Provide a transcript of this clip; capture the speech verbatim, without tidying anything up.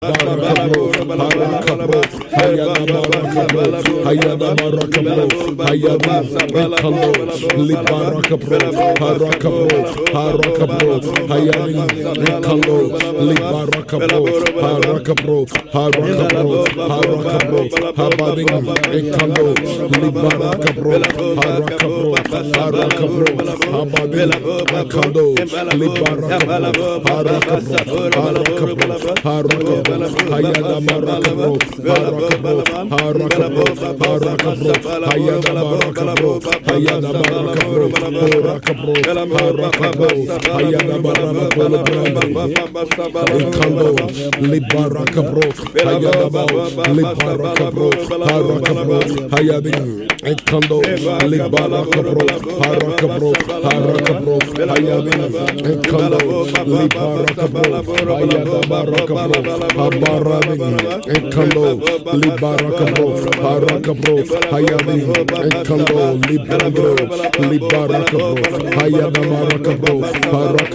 Barakabro, Barakabro, Hayana Barakabro, Hayana Barakabro, Hayana Ekalo, Libarakabro, Harakabro, Harakabro, Hayani Ekalo, Libarakabro, Harakabro, Harakabro, Harakabro, Habading Ekalo, Libarakabro, Harakabro, Harakabro, Habading Ekalo, Libarakabro, Harakabro, Harakabro, Harakabro, Hayada Barakabro, Harakabro, Harakabro, Harakabro, Hayada Barakabro, Hayada Barakabro, Harakabro, Harakabro, Hayada Barakabro, Ekando, Libarakabro, Hayada Libarakabro, Harakabro, Hayading, Ekando, Libarakabro, Harakabro, Harakabro, Hayading, Ekando, Libarakabro, Hayada Barakabro, Habarading, Ekando, Libarakabro, Harakabro, Hayading, Ekando, Librandro, Libarakabro, Hayada Barakabro, Harakabro.